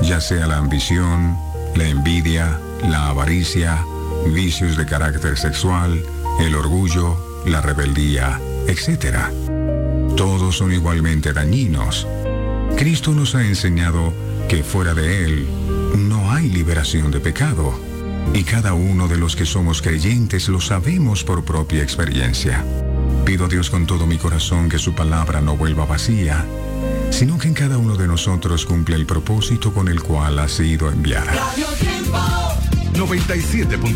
ya sea la ambición, la envidia, la avaricia, vicios de carácter sexual, el orgullo, la rebeldía, etc. Todos son igualmente dañinos. Cristo nos ha enseñado que fuera de Él no hay liberación de pecado, y cada uno de los que somos creyentes lo sabemos por propia experiencia. Pido a Dios con todo mi corazón que su palabra no vuelva vacía, sino que en cada uno de nosotros cumpla el propósito con el cual ha sido enviada. 97.3